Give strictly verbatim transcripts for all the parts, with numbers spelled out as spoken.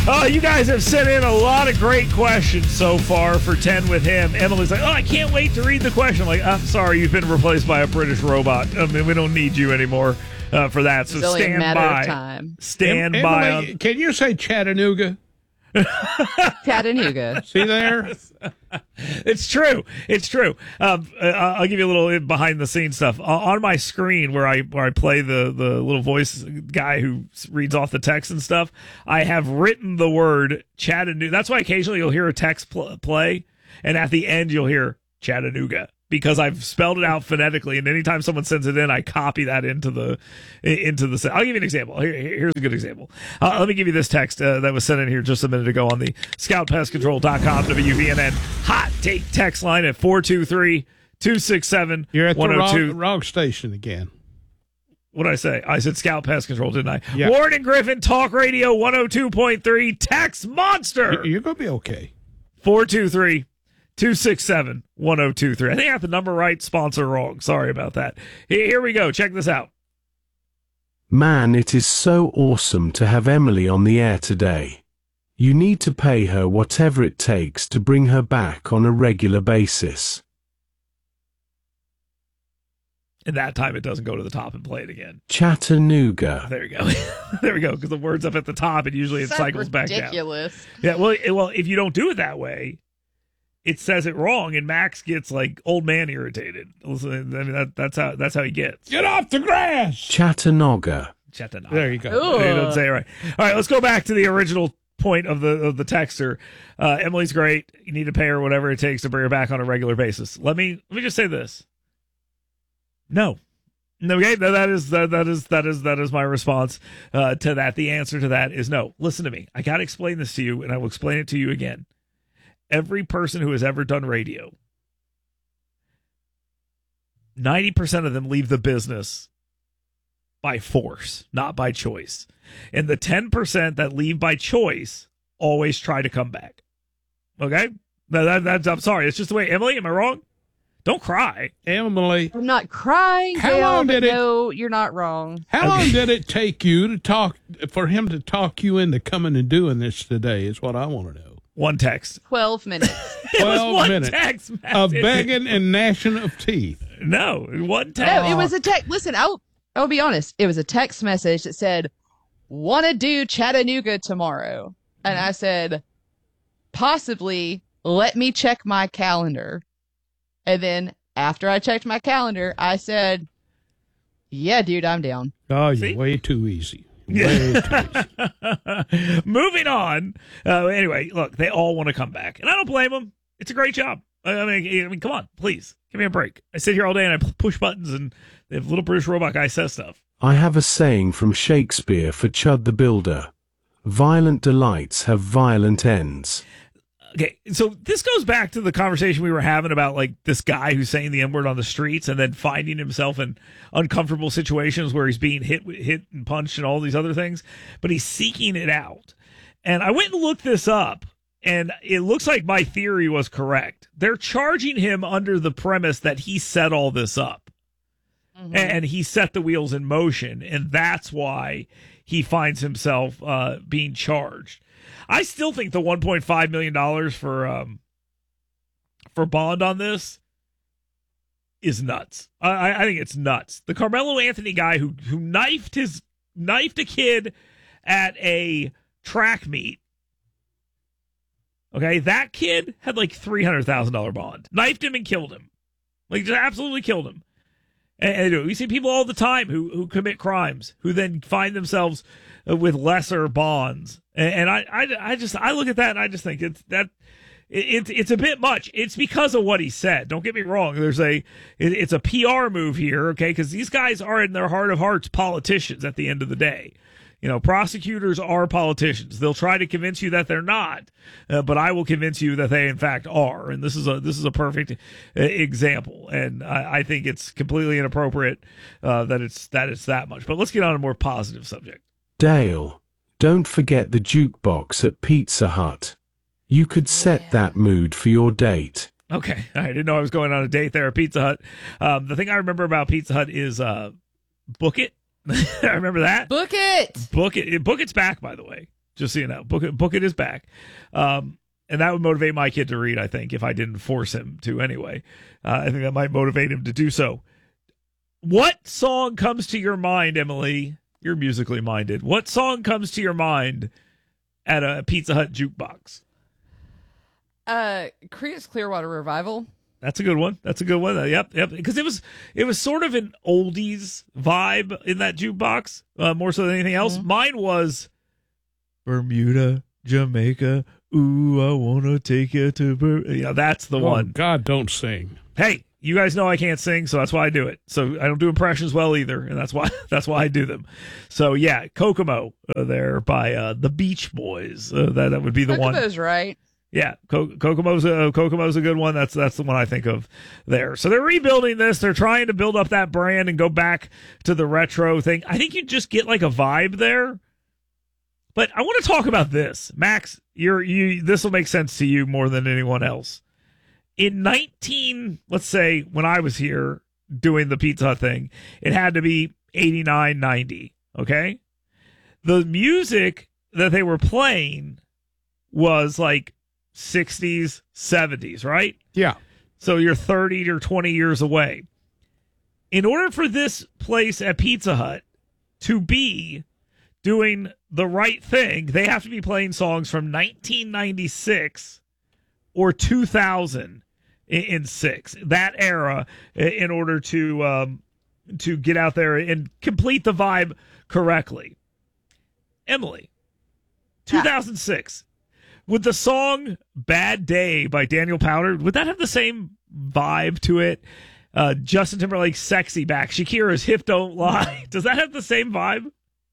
Oh, you guys have sent in a lot of great questions so far for ten with him. Emily's like, oh, I can't wait to read the question. I'm like, I'm sorry, you've been replaced by a British robot. I mean, we don't need you anymore uh, for that. So it's only stand a matter by. Of time. Stand em- by. Emily, On- can you say Chattanooga? Chattanooga. See there? It's true. It's true. Um, uh, I'll give you a little behind the scenes stuff. Uh, on my screen where I where I play the, the little voice guy who reads off the text and stuff, I have written the word Chattanooga. That's why occasionally you'll hear a text pl- play, and at the end you'll hear Chattanooga, because I've spelled it out phonetically, and anytime someone sends it in, I copy that into the into the. I'll give you an example. Here, here's a good example. Uh, let me give you this text uh, that was sent in here just a minute ago on the scout pest control dot com W V N N hot take text line at four two three, two six seven, You're at the one oh two. wrong, wrong station again. What did I say? I said Scout Pest Control, didn't I? Yeah. Ward and Griffin Talk Radio one oh two point three Text Monster. You're going to be okay. four two three, two six seven, one oh two three. I think I got the number right, sponsor wrong. Sorry about that. Here we go. Check this out. Man, it is so awesome to have Emily on the air today. You need to pay her whatever it takes to bring her back on a regular basis. And that time it doesn't go to the top and play it again. Chattanooga. There we go. There we go. Because the word's up at the top and usually it That's cycles back down. ridiculous. Yeah, well, it- well, if you don't do it that way, it says it wrong, and Max gets like old man irritated. Listen, I mean, that, that's how that's how he gets. Get off the grass! Chattanooga. Chattanooga. There you go. Ooh. They don't say it right. All right, let's go back to the original point of the of the texter. Uh, Emily's great. You need to pay her whatever it takes to bring her back on a regular basis. Let me let me just say this. No. Okay, no, that is that, that is that is that is my response uh, to that. The answer to that is no. Listen to me. I got to explain this to you, and I will explain it to you again. Every person who has ever done radio, ninety percent of them leave the business by force, not by choice. And the ten percent that leave by choice always try to come back. Okay? That, that, that's, I'm sorry. It's just the way. Emily, am I wrong? Don't cry. Emily, I'm not crying, How Dale, long but did it- no, you're not wrong. how long did it take you to talk, for him to talk you into coming and doing this today is what I want to know. One text. twelve minutes. It was twelve one minutes text, Matt. of begging and gnashing of teeth. No, one text. No, it was a text. Listen, I'll, I'll be honest. It was a text message that said, want to do Chattanooga tomorrow. And I said, possibly, let me check my calendar. And then after I checked my calendar, I said, yeah, dude, I'm down. Oh, See? you're way too easy. Way too easy. Moving on. Uh, anyway, look, they all want to come back, and I don't blame them. It's a great job. I I mean, I mean, come on, please give me a break. I sit here all day and I p- push buttons, and the little British robot guy says stuff. I have a saying from Shakespeare for Chud the Builder. Violent delights have violent ends. Okay, so this goes back to the conversation we were having about like this guy who's saying the N word on the streets and then finding himself in uncomfortable situations where he's being hit, hit and punched and all these other things, but he's seeking it out. And I went and looked this up, and it looks like my theory was correct. They're charging him under the premise that he set all this up, Mhm. and he set the wheels in motion, and that's why he finds himself uh, being charged. I still think the one point five million dollars for um, for bond on this is nuts. I, I think it's nuts. The Carmelo Anthony guy who who knifed his knifed a kid at a track meet. Okay, that kid had like three hundred thousand dollar bond. Knifed him and killed him, like just absolutely killed him. And, and we see people all the time who who commit crimes who then find themselves with lesser bonds. And, and I, I, I just I look at that and I just think it's that it's it's a bit much. It's because of what he said. Don't get me wrong. There's a it, it's a P R move here, okay? Because these guys are in their heart of hearts politicians at the end of the day. You know, prosecutors are politicians. They'll try to convince you that they're not, uh, but I will convince you that they in fact are. And this is a this is a perfect uh, example. And I, I think it's completely inappropriate uh, that it's that it's that much. But let's get on a more positive subject. Dale, don't forget the jukebox at Pizza Hut. You could set Yeah. that mood for your date. Okay, I didn't know I was going on a date there at Pizza Hut. Um, the thing I remember about Pizza Hut is uh, Book It. I remember that. Book it. Book It. Book It's back, by the way. Just so you know, Book It, Book It is back. Um, and that would motivate my kid to read, I think, if I didn't force him to anyway. Uh, I think that might motivate him to do so. What song comes to your mind, Emily? You're musically minded. What song comes to your mind at a Pizza Hut jukebox? Uh, Creedence Clearwater Revival. That's a good one. That's a good one. Uh, yep, yep. Because it was it was sort of an oldies vibe in that jukebox, uh, more so than anything else. Mm-hmm. Mine was Bermuda, Jamaica. Ooh, I wanna take you to Ber-. Yeah, that's the Oh, one. God, don't sing. Hey, you guys know I can't sing, so that's why I do it. So I don't do impressions well either, and that's why that's why I do them. So yeah, Kokomo uh, there by uh, the Beach Boys. Uh, that that would be the one. Kokomo's right. Yeah, Co- Kokomo's a, Kokomo's a good one. That's that's the one I think of there. So they're rebuilding this. They're trying to build up that brand and go back to the retro thing. I think you just get like a vibe there. But I want to talk about this, Max. You're you. This will make sense to you more than anyone else. In nineteen, let's say when I was here doing the Pizza Hut thing, it had to be eighty-nine, ninety. Okay, the music that they were playing was like sixties, seventies, right? Yeah. So you're thirty or twenty years away. In order for this place at Pizza Hut to be doing the right thing, they have to be playing songs from nineteen ninety-six or two thousand in six, that era, in order to um, to get out there and complete the vibe correctly. Emily, two thousand six. Would the song Bad Day by Daniel Powder, would that have the same vibe to it? Uh, Justin Timberlake's Sexy Back, Shakira's Hip Don't Lie. Does that have the same vibe?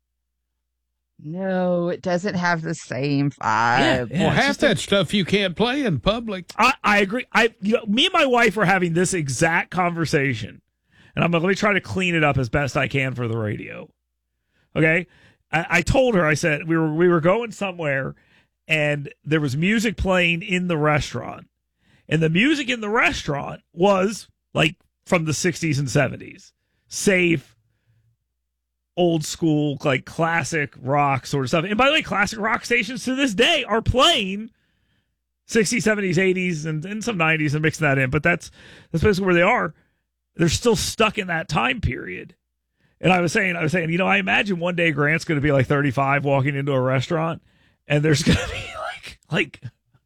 No, it doesn't have the same vibe. Yeah, yeah. Well, it's half just that a- stuff you can't play in public. I, I agree. I, you know, me and my wife were having this exact conversation, and I'm like, let me try to clean it up as best I can for the radio. Okay, I, I told her, I said we were we were going somewhere, and there was music playing in the restaurant, and the music in the restaurant was like from the sixties and seventies, safe, old school, like classic rock sort of stuff. And by the way, classic rock stations to this day are playing sixties, seventies, eighties, and, and some nineties and mixing that in. But that's that's basically where they are. They're still stuck in that time period. And I was saying, I was saying, you know, I imagine one day Grant's going to be like thirty-five walking into a restaurant, and there's going to be like, like,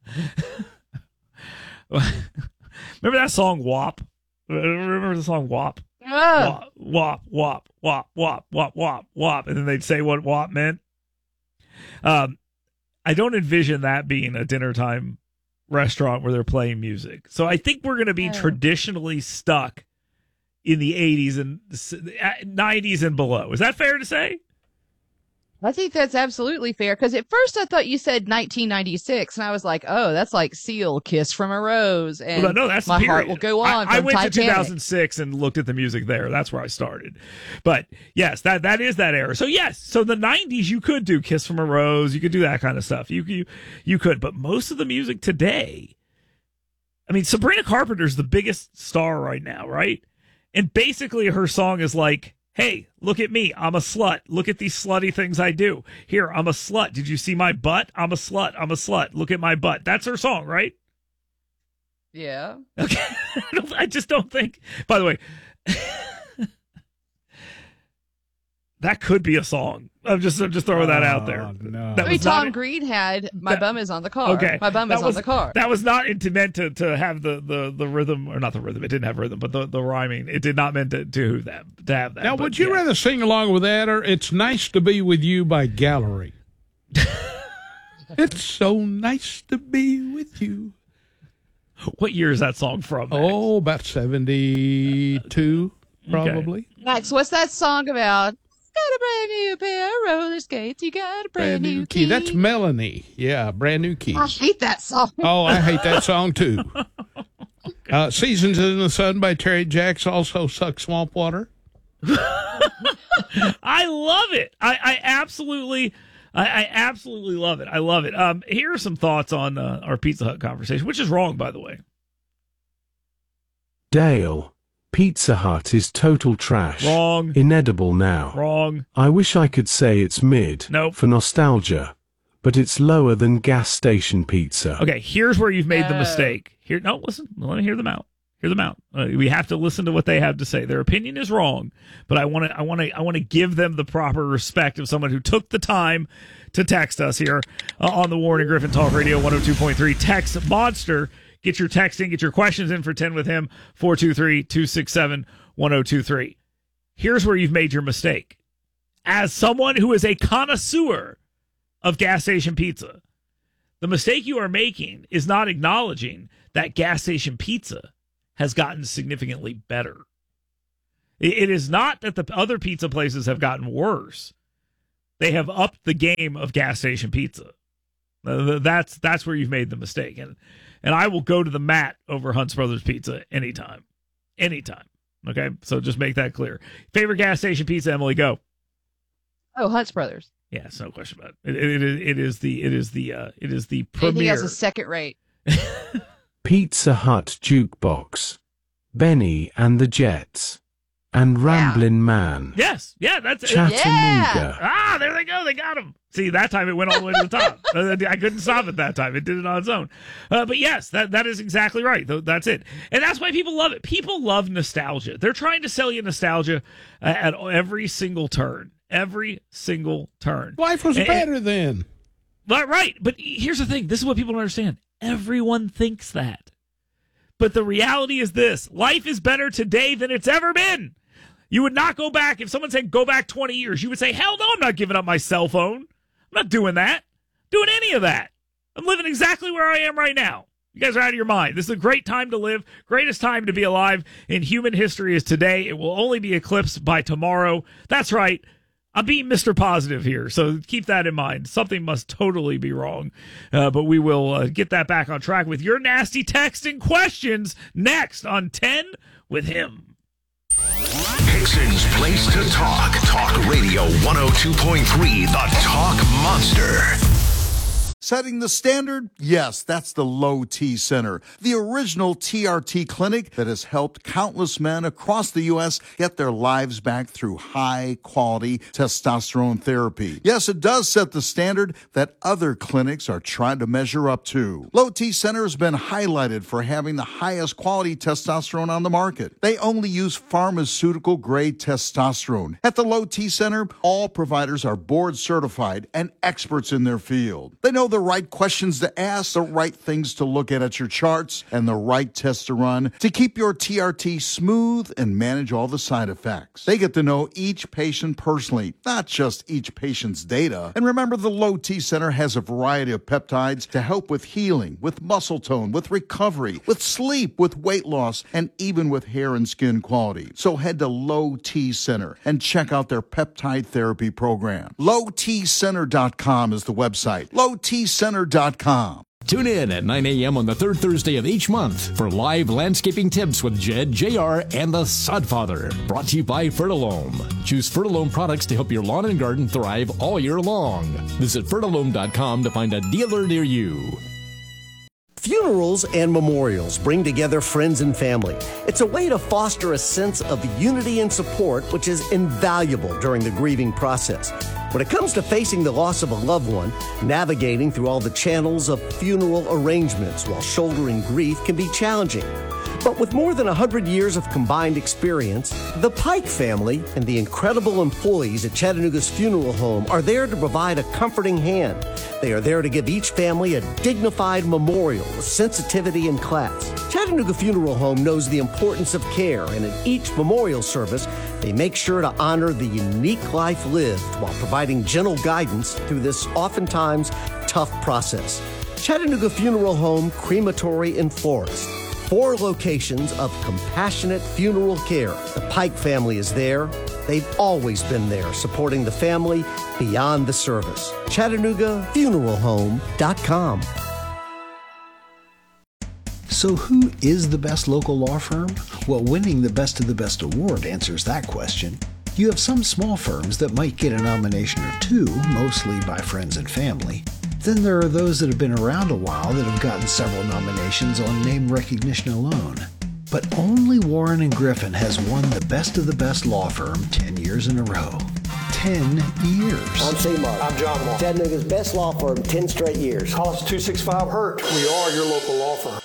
remember that song W A P? Remember the song W A P? Ah, Wop, wop, wop, wop, wop, wop, wop, and then they'd say what wop meant. Um, I don't envision that being a dinner time restaurant where they're playing music. So I think we're going to be Yeah. traditionally stuck in the eighties and nineties and below. Is that fair to say? I think that's absolutely fair. Because at first I thought you said nineteen ninety-six, and I was like, "Oh, that's like Seal, Kiss from a Rose," and Well, no, that's my the heart period. will go on. I, I from went Titanic. to two thousand six and looked at the music there. That's where I started. But yes, that that is that era. So yes, so the nineties you could do Kiss from a Rose, you could do that kind of stuff. You you you could, but most of the music today, I mean, Sabrina Carpenter's the biggest star right now, right? And basically her song is like, hey, look at me. I'm a slut. Look at these slutty things I do. Here, I'm a slut. Did you see my butt? I'm a slut. I'm a slut. Look at my butt. That's her song, right? Yeah. Okay. I, don't, I just don't think. By the way, that could be a song. I'm just I'm just throwing that out there. Oh, no. That I mean, was not Tom it. Green had "My That- Bum Is on the Car." Okay, My bum that is was- on the car. That was not int- meant to, to have the, the, the rhythm, or not the rhythm. It didn't have rhythm, but the, the rhyming. It did not meant to, to that to have that. Now, but would you yeah. rather sing along with that or It's Nice to Be With You by Gallery? It's so nice to be with you. What year is that song from? Max? Oh, about seventy-two, probably. Max, what's that song about? Got a brand new pair of roller skates. You got a brand, new key. That's Melanie. Yeah, brand new key. I hate that song. Oh, I hate that song too. Uh, Seasons in the Sun by Terry Jacks also suck swamp water. I love it. I, I absolutely, I, I absolutely love it. I love it. Um, here are some thoughts on uh, our Pizza Hut conversation, which is wrong, by the way. Dale, Pizza Hut is total trash. Wrong. Inedible now. Wrong. I wish I could say it's mid Nope. for nostalgia, but it's lower than gas station pizza. Okay, here's where you've made the No. mistake. Here, no, listen. Let me hear them out. Hear them out. Uh, we have to listen to what they have to say. Their opinion is wrong, but I want to. I want to. I want to give them the proper respect of someone who took the time to text us here uh, on the Warren and Griffin Talk Radio one oh two point three. Text Monster. Get your text in. Get your questions in for ten with him. four two three, two six seven, one oh two three. Here's where you've made your mistake. As someone who is a connoisseur of gas station pizza, the mistake you are making is not acknowledging that gas station pizza has gotten significantly better. It is not that the other pizza places have gotten worse. They have upped the game of gas station pizza. That's that's where you've made the mistake. And and I will go to the mat over Hunt's Brothers Pizza anytime. Anytime. Okay? So just make that clear. Favorite gas station pizza, Emily, go. Oh, Hunt's Brothers. Yes, no question about it. It, it, it is the it is the uh, it is the I think he premier. has a second rate. Pizza Hut Jukebox, Benny and the Jets, and Ramblin' Man. Yes, yeah, that's it. Chattanooga. Ah, there they go. They got him. See, that time it went all the way to the top. I couldn't stop it that time. It did it on its own. Uh, but yes, that that is exactly right. That's it. And that's why people love it. People love nostalgia. They're trying to sell you nostalgia uh, at every single turn. Every single turn. Life was And- better then. But right, but here's the thing. This is what people don't understand. Everyone thinks that. But the reality is this. Life is better today than it's ever been. You would not go back. If someone said go back twenty years, you would say, hell no, I'm not giving up my cell phone. I'm not doing that. Doing any of that. I'm living exactly where I am right now. You guys are out of your mind. This is a great time to live. Greatest time to be alive in human history is today. It will only be eclipsed by tomorrow. That's right. I'm being Mister Positive here, so keep that in mind. Something must totally be wrong, uh, but we will uh, get that back on track with your nasty text and questions next on ten with him. Hickson's Place to Talk. Talk Radio one oh two point three, the Talk Monster. Setting the standard? Yes, that's the Low T Center, the original T R T clinic that has helped countless men across the U S get their lives back through high-quality testosterone therapy. Yes, it does set the standard that other clinics are trying to measure up to. Low T Center has been highlighted for having the highest quality testosterone on the market. They only use pharmaceutical-grade testosterone. At the Low T Center, all providers are board-certified and experts in their field. They know the right questions to ask, the right things to look at at your charts, and the right tests to run to keep your T R T smooth and manage all the side effects. They get to know each patient personally, not just each patient's data. And remember, the Low T Center has a variety of peptides to help with healing, with muscle tone, with recovery, with sleep, with weight loss, and even with hair and skin quality. So head to Low T Center and check out their peptide therapy program. low t center dot com is the website. low t center dot com. Tune in at nine a.m. on the third Thursday of each month for live landscaping tips with Jed, J R, and the Sodfather. Brought to you by Fertilome. Choose Fertilome products to help your lawn and garden thrive all year long. Visit fertilome dot com to find a dealer near you. Funerals and memorials bring together friends and family. It's a way to foster a sense of unity and support, which is invaluable during the grieving process. When it comes to facing the loss of a loved one, navigating through all the channels of funeral arrangements while shouldering grief can be challenging. But with more than one hundred years of combined experience, the Pike family and the incredible employees at Chattanooga's funeral home are there to provide a comforting hand. They are there to give each family a dignified memorial with sensitivity and class. Chattanooga Funeral Home knows the importance of care, and in each memorial service, they make sure to honor the unique life lived while providing gentle guidance through this oftentimes tough process. Chattanooga Funeral Home, Crematory and Florist. Four locations of compassionate funeral care. The Pike family is there. They've always been there, supporting the family beyond the service. Chattanooga Funeral Home dot com. So who is the best local law firm? Well, winning the Best of the Best award answers that question. You have some small firms that might get a nomination or two, mostly by friends and family. Then there are those that have been around a while that have gotten several nominations on name recognition alone. But only Warren and Griffin has won the Best of the Best law firm ten years in a row. ten years. I'm C-Mark. I'm John Mark. Chattanooga's best law firm, ten straight years. Call us two six five hurt. We are your local law firm.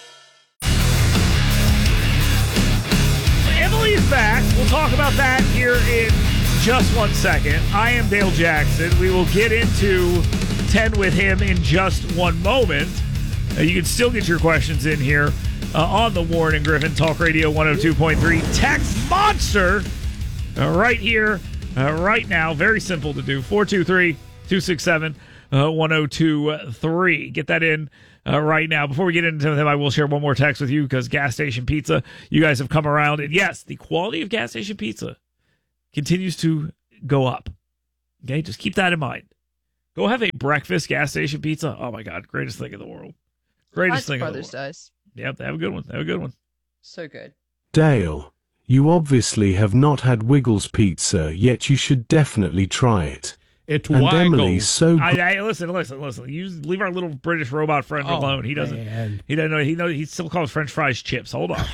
Emily is back. We'll talk about that here in just one second. I am Dale Jackson. We will get into ten with him in just one moment. Uh, you can still get your questions in here uh, on the Warren and Griffin Talk Radio one oh two point three text monster uh, right here, uh, right now. Very simple to do. four two three, two six seven, one oh two three. Get that in uh, right now. Before we get into them, I will share one more text with you because gas station pizza, you guys have come around. And yes, the quality of gas station pizza continues to go up. Okay, just keep that in mind. Go have a breakfast gas station pizza. Oh my God, greatest thing in the world. Greatest thing in the world. Brothers does. Yep, they have a good one. They have a good one. So good. Dale, you obviously have not had Wiggles pizza, yet you should definitely try it. It's and Wiggles. Emily's so I, I listen, listen, listen. You leave our little British robot friend Oh, alone. He doesn't. man. He doesn't know. He knows. He still calls French fries chips. Hold on.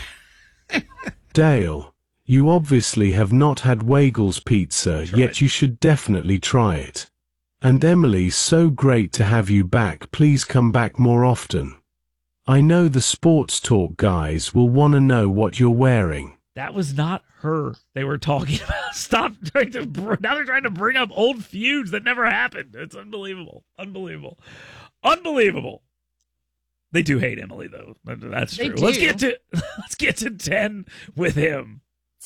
Dale, you obviously have not had Wiggles pizza, Try yet it. you should definitely try it. And Emily, so great to have you back. Please come back more often. I know the sports talk guys will want to know what you're wearing. That was not her they were talking about. Stop trying to. br- Now they're trying to bring up old feuds that never happened. It's unbelievable. Unbelievable. Unbelievable. They do hate Emily though. That's They true. Let's do. get to. Let's get to ten with him.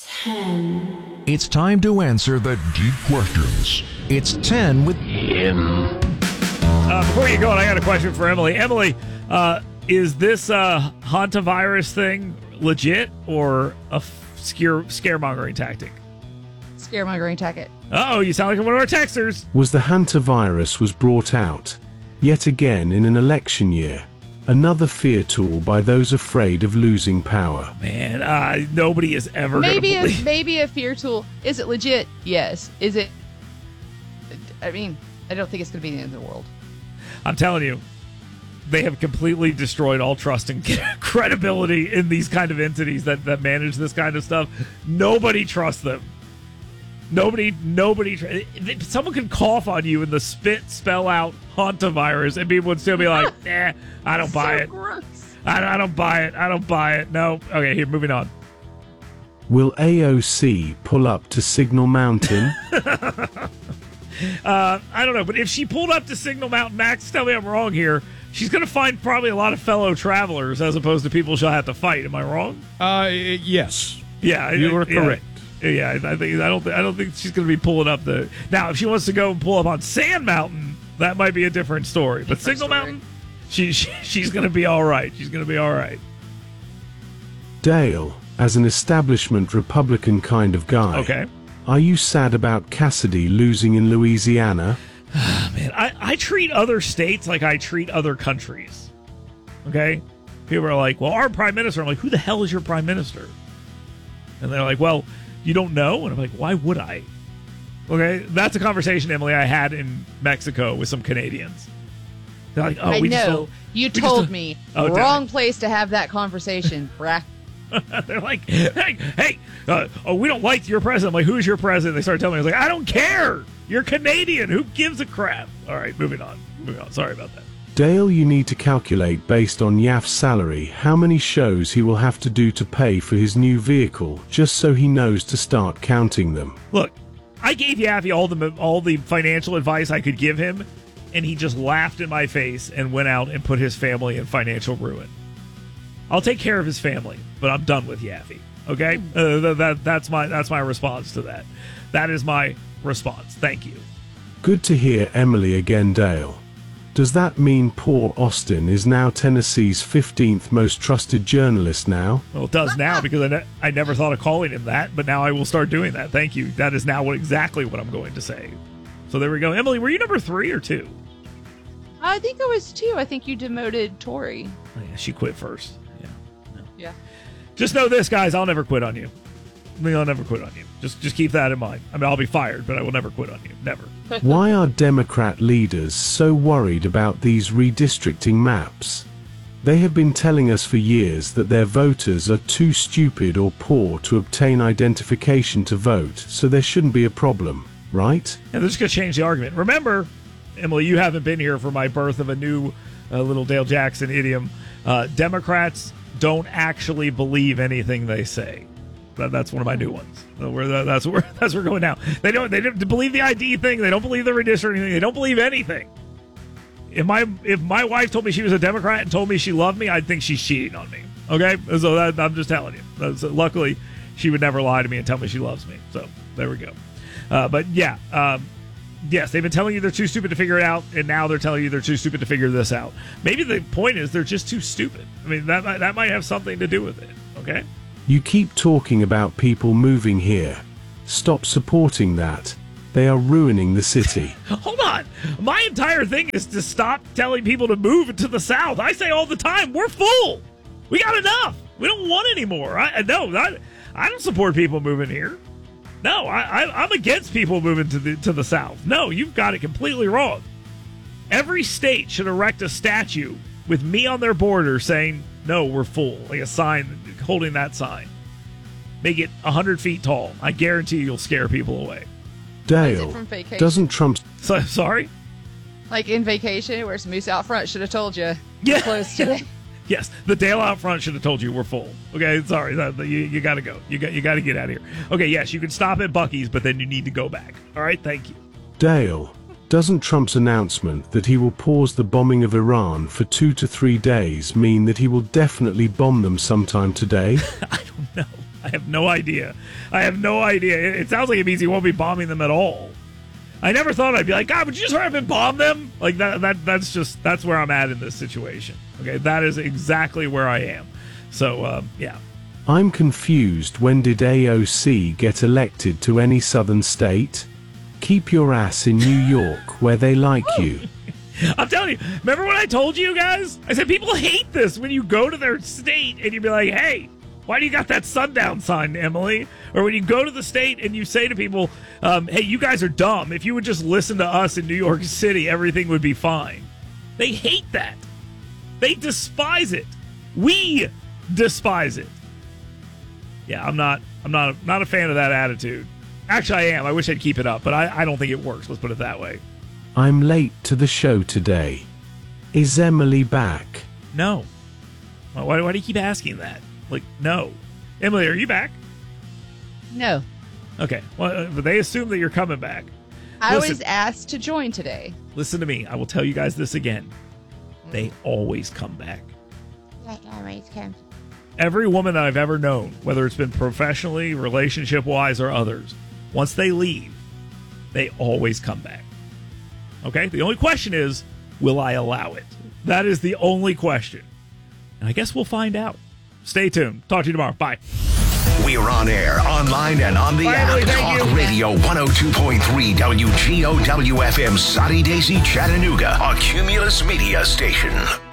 It's time to answer the deep questions. It's ten with him. Uh, before you go, I got a question for Emily. Emily, uh, is this uh, hantavirus thing legit or a f- scare scaremongering tactic? Scaremongering tactic. Oh, you sound like one of our texters. Was the hantavirus was brought out, yet again in an election year. Another fear tool by those afraid of losing power. Man, uh, nobody is ever Maybe gonna a, believe. maybe a fear tool. Is it legit? Yes. Is it? I mean, I don't think it's going to be the end of the world. I'm telling you, they have completely destroyed all trust and credibility in these kind of entities that, that manage this kind of stuff. Nobody trusts them. Nobody, nobody. Tr- Someone could cough on you and the spit spell out hantavirus, and people would still be like, "Eh, I don't buy so it. Gross. I, I don't buy it. I don't buy it. No." Okay, here, moving on. Will A O C pull up to Signal Mountain? Uh, I don't know, but if she pulled up to Signal Mountain, Max, tell me I'm wrong here. She's going to find probably a lot of fellow travelers as opposed to people she'll have to fight. Am I wrong? Uh, yes. Yeah, You I- are yeah. correct. Yeah, I I think I don't. Think, I don't think she's going to be pulling up the. Now, if she wants to go and pull up on Sand Mountain, that might be a different story. But Different Signal story. Mountain, she, she she's going to be all right. She's going to be all right. Dale, as an establishment Republican kind of guy, Okay, are you sad about Cassidy losing in Louisiana? man. I I treat other states like I treat other countries. Okay, people are like, "Well, our prime minister." I'm like, "Who the hell is your prime minister?" And they're like, "Well, you don't know?" And I'm like, "Why would I?" Okay, that's a conversation, Emily, I had in Mexico with some Canadians. They're like, "Oh, I we just know. don't-" You just told don't- me. Oh, did Wrong I? place to have that conversation, brah. They're like, "Hey, hey, uh, oh, we don't like your president." I'm like, "Who's your president?" They started telling me. I was like, "I don't care. You're Canadian. Who gives a crap?" All right, moving on. Moving on. Sorry about that. Dale, you need to calculate based on Yaf's salary how many shows he will have to do to pay for his new vehicle, just so he knows to start counting them. Look, I gave Yaffe all the all the financial advice I could give him, and he just laughed in my face and went out and put his family in financial ruin. I'll take care of his family, but I'm done with Yaffe. Okay, uh, that, that that's my that's my response to that. That is my response. Thank you. Good to hear Emily again, Dale. Does that mean poor Austin is now Tennessee's fifteenth most trusted journalist now? Well, it does now because I, ne- I never thought of calling him that, but now I will start doing that. Thank you. That is now what exactly what I'm going to say. So there we go. Emily, were you number three or two? I think it was two. I think you demoted Tori. Oh, yeah, she quit first. Yeah. No. Yeah. Just know this, guys. I'll never quit on you. I mean, I'll never quit on you. Just just keep that in mind. I mean, I'll be fired, but I will never quit on you. Never. Why are Democrat leaders so worried about these redistricting maps? They have been telling us for years that their voters are too stupid or poor to obtain identification to vote, so there shouldn't be a problem. right? And they're just going to change the argument. Remember, Emily, you haven't been here for my birth of a new uh, little Dale Jackson idiom. Uh, Democrats don't actually believe anything they say. That, that's one of my new ones. Uh, where that, that's where that's where we're going now. They don't they don't believe the I D thing. They don't believe the redistricting. They don't believe anything. If my if my wife told me she was a Democrat and told me she loved me, I'd think she's cheating on me. Okay, so that, I'm just telling you. That's, luckily, she would never lie to me and tell me she loves me. So there we go. Uh, but yeah, um, yes, they've been telling you they're too stupid to figure it out, and now they're telling you they're too stupid to figure this out. Maybe the point is they're just too stupid. I mean, that might, that might have something to do with it. Okay. You keep talking about people moving here. Stop supporting that. They are ruining the city. Hold on. My entire thing is to stop telling people to move to the South. I say all the time, we're full. We got enough. We don't want any more. I, no, I, I don't support people moving here. No, I, I, I'm against people moving to the to the South. No, you've got it completely wrong. Every state should erect a statue with me on their border saying, no, we're full. Like a sign holding that sign. Make it one hundred feet tall. I guarantee you'll scare people away. Dale, from Vacation? doesn't Trump... So, sorry? Like in Vacation, where some moose out front should have told you. Yeah. Closed today. Yes, the Dale out front should have told you we're full. Okay, sorry, that, you, you got to go. You got you got to get out of here. Okay, yes, you can stop at Buc-ee's, but then you need to go back. All right, thank you. Dale, doesn't Trump's announcement that he will pause the bombing of Iran for two to three days mean that he will definitely bomb them sometime today? I don't know. I have no idea. I have no idea. It, it sounds like it means he won't be bombing them at all. I never thought I'd be like, God, would you just hurry up and bomb them? Like that. That that's just that's where I'm at in this situation. Okay, that is exactly where I am. So um, yeah. I'm confused. When did A O C get elected to any southern state? Keep your ass in New York, where they like you. I'm telling you. Remember when I told you guys? I said people hate this when you go to their state and you be like, hey, why do you got that sundown sign, Emily? Or when you go to the state and you say to people, um, hey, you guys are dumb. If you would just listen to us in New York City, everything would be fine. They hate that. They despise it. We despise it. Yeah, I'm not I'm not not a fan of that attitude. Actually, I am. I wish I'd keep it up, but I, I don't think it works. Let's put it that way. I'm late to the show today. Is Emily back? No. Why, why do you keep asking that? Like, no. Emily, are you back? No. Okay. Well, but they assume that you're coming back. I Listen, was asked to join today. Listen to me. I will tell you guys this again. They always come back. They always come. Every woman that I've ever known, whether it's been professionally, relationship-wise, or others, once they leave, they always come back. Okay? The only question is, will I allow it? That is the only question. And I guess we'll find out. Stay tuned. Talk to you tomorrow. Bye. We're on air, online, and on the Finally, app. thank Talk you. Radio one oh two point three W G O W F M, Soddy Daisy, Chattanooga, a Cumulus Media station.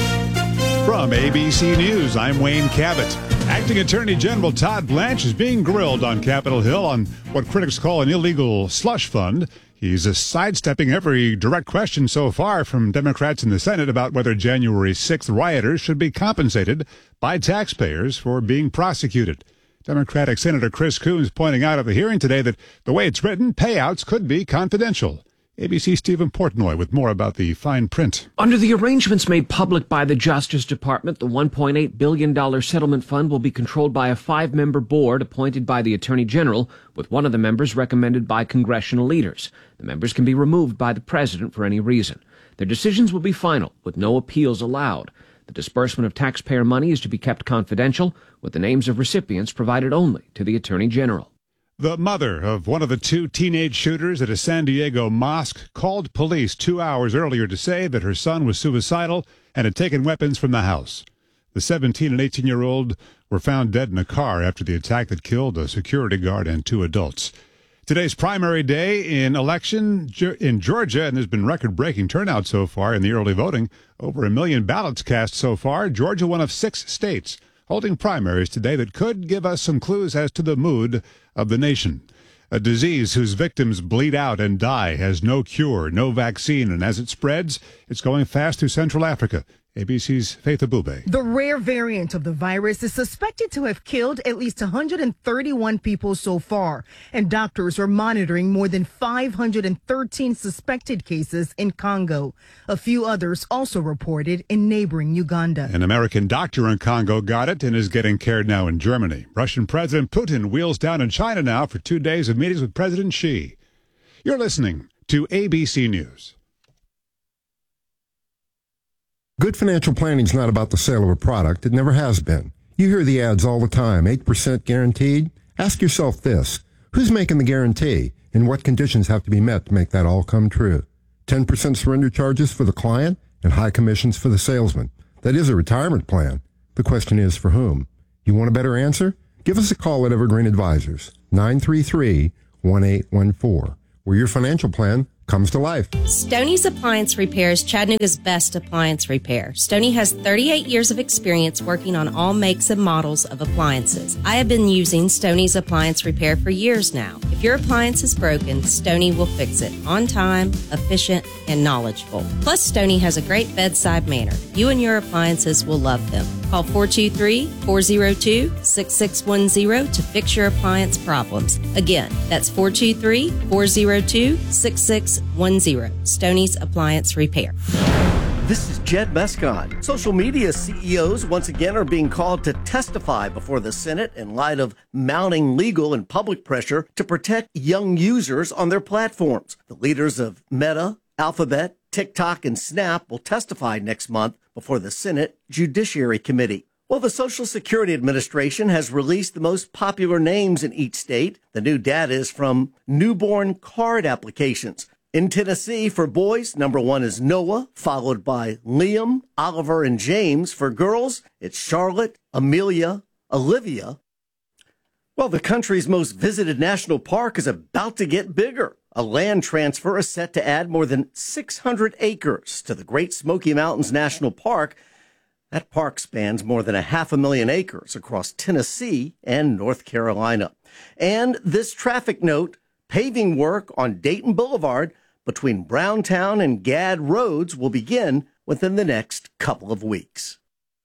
From A B C News, I'm Wayne Cabot. Acting Attorney General Todd Blanche is being grilled on Capitol Hill on what critics call an illegal slush fund. He's uh, sidestepping every direct question so far from Democrats in the Senate about whether January sixth rioters should be compensated by taxpayers for being prosecuted. Democratic Senator Chris Coons pointing out at the hearing today that the way it's written, payouts could be confidential. A B C's Stephen Portnoy with more about the fine print. Under the arrangements made public by the Justice Department, the one point eight billion dollars settlement fund will be controlled by a five-member board appointed by the Attorney General, with one of the members recommended by congressional leaders. The members can be removed by the president for any reason. Their decisions will be final, with no appeals allowed. The disbursement of taxpayer money is to be kept confidential, with the names of recipients provided only to the Attorney General. The mother of one of the two teenage shooters at a San Diego mosque called police two hours earlier to say that her son was suicidal and had taken weapons from the house. The seventeen and eighteen-year-old were found dead in a car after the attack that killed a security guard and two adults. Today's primary day in election in Georgia, and there's been record-breaking turnout so far in the early voting. Over a million ballots cast so far. Georgia, one of six states holding primaries today that could give us some clues as to the mood of the nation. A disease whose victims bleed out and die has no cure, no vaccine, and as it spreads, it's going fast through Central Africa. A B C's Faith Abube. The rare variant of the virus is suspected to have killed at least one hundred thirty-one people so far, and doctors are monitoring more than five hundred thirteen suspected cases in Congo. A few others also reported in neighboring Uganda. An American doctor in Congo got it and is getting cared now in Germany. Russian President Putin wheels down in China now for two days of meetings with President Xi. You're listening to A B C News. Good financial planning is not about the sale of a product. It never has been. You hear the ads all the time, eight percent guaranteed. Ask yourself this, who's making the guarantee and what conditions have to be met to make that all come true? ten percent surrender charges for the client and high commissions for the salesman. That is a retirement plan. The question is for whom? You want a better answer? Give us a call at Evergreen Advisors, nine three three, one eight one four, where your financial plan comes to life. Stoney's Appliance Repair is Chattanooga's best appliance repair. Stoney has thirty-eight years of experience working on all makes and models of appliances. I have been using Stoney's Appliance Repair for years now. If your appliance is broken, Stoney will fix it on time, efficient, and knowledgeable. Plus, Stoney has a great bedside manner. You and your appliances will love them. Call four two three, four zero two, six six one zero to fix your appliance problems. Again, that's four two three, four zero two, six six one zero. Stoney's Appliance Repair. This is Jed Mescon. Social media C E Os once again are being called to testify before the Senate in light of mounting legal and public pressure to protect young users on their platforms. The leaders of Meta, Alphabet, TikTok, and Snap will testify next month before the Senate Judiciary Committee. Well, the Social Security Administration has released the most popular names in each state. The new data is from newborn card applications. In Tennessee, for boys, number one is Noah, followed by Liam, Oliver, and James. For girls, it's Charlotte, Amelia, Olivia. Well, the country's most visited national park is about to get bigger. A land transfer is set to add more than six hundred acres to the Great Smoky Mountains National Park. That park spans more than a half a million acres across Tennessee and North Carolina. And this traffic note, paving work on Dayton Boulevard between Browntown and Gadd Roads will begin within the next couple of weeks.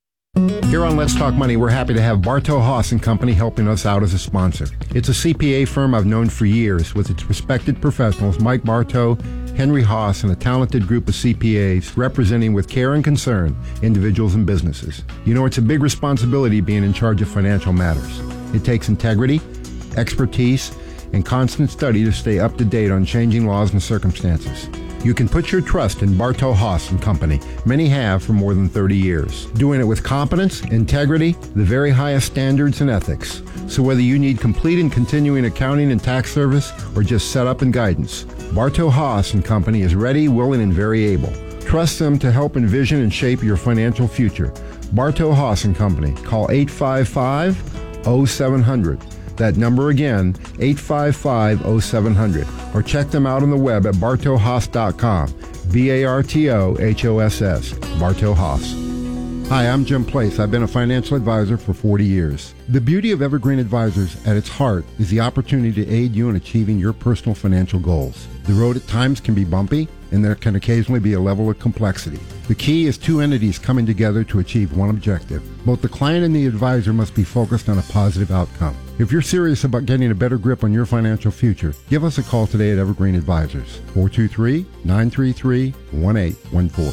Here on Let's Talk Money, we're happy to have Bartow Haas and Company helping us out as a sponsor. It's a C P A firm I've known for years with its respected professionals, Mike Bartow, Henry Haas, and a talented group of C P As representing with care and concern individuals and businesses. You know, it's a big responsibility being in charge of financial matters. It takes integrity, expertise, and constant study to stay up to date on changing laws and circumstances. You can put your trust in Bartow Haas and Company. Many have for more than thirty years. Doing it with competence, integrity, the very highest standards and ethics. So whether you need complete and continuing accounting and tax service or just setup and guidance, Bartow Haas and Company is ready, willing, and very able. Trust them to help envision and shape your financial future. Bartow Haas and Company. Call eight five five, oh seven hundred. That number again, eight five five, oh seven hundred. Or check them out on the web at bartow haas dot com. B A R T O H O S S. Bartow Haas. Hi, I'm Jim Place. I've been a financial advisor for forty years. The beauty of Evergreen Advisors at its heart is the opportunity to aid you in achieving your personal financial goals. The road at times can be bumpy, and there can occasionally be a level of complexity. The key is two entities coming together to achieve one objective. Both the client and the advisor must be focused on a positive outcome. If you're serious about getting a better grip on your financial future, give us a call today at Evergreen Advisors, four two three, nine three three, one eight one four.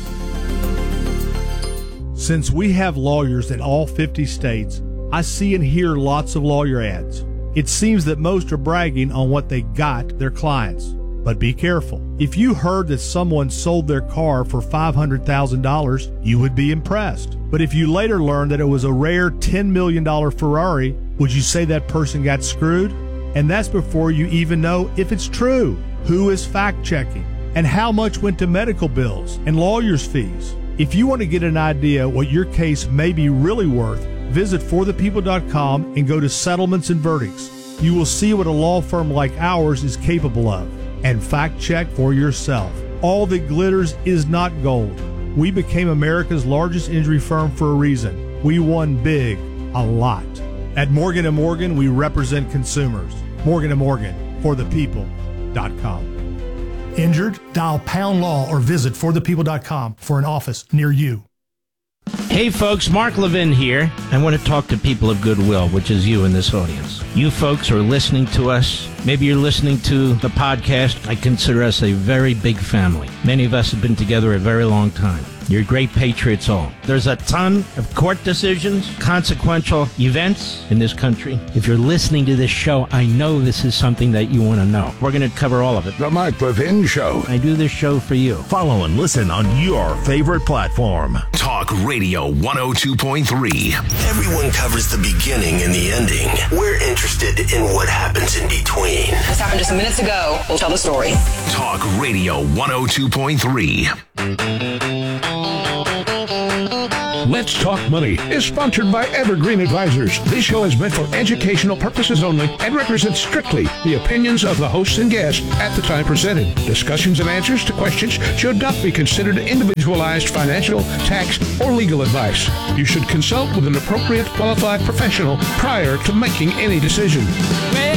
Since we have lawyers in all fifty states, I see and hear lots of lawyer ads. It seems that most are bragging on what they got their clients. But be careful. If you heard that someone sold their car for five hundred thousand dollars, you would be impressed. But if you later learned that it was a rare ten million dollars Ferrari, would you say that person got screwed? And that's before you even know if it's true. Who is fact-checking? And how much went to medical bills and lawyers' fees? If you want to get an idea what your case may be really worth, visit for the people dot com and go to Settlements and Verdicts. You will see what a law firm like ours is capable of. And fact-check for yourself. All that glitters is not gold. We became America's largest injury firm for a reason. We won big, a lot. At Morgan and Morgan, we represent consumers. Morgan and Morgan, for the people dot com. Injured? Dial pound law or visit for the people dot com for an office near you. Hey folks, Mark Levin here. I want to talk to people of goodwill, which is you in this audience. You folks are listening to us. Maybe you're listening to the podcast. I consider us a very big family. Many of us have been together a very long time. You're great patriots all. There's a ton of court decisions, consequential events in this country. If you're listening to this show, I know this is something that you want to know. We're going to cover all of it. The Mark Levin Show. I do this show for you. Follow and listen on your favorite platform. Talk Radio one oh two point three. Everyone covers the beginning and the ending. We're interested in what happens in between. This happened just minutes ago. We'll tell the story. Talk Radio one oh two point three. Let's Talk Money is sponsored by Evergreen Advisors. This show is meant for educational purposes only and represents strictly the opinions of the hosts and guests at the time presented. Discussions and answers to questions should not be considered individualized financial, tax, or legal advice. You should consult with an appropriate qualified professional prior to making any decision.